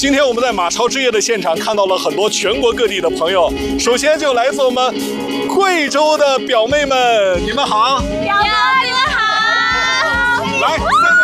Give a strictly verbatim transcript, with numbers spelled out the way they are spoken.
今天我们在马超之夜的现场看到了很多全国各地的朋友，首先就来自我们贵州的表妹们，你们好， 表哥你们好， 来三个。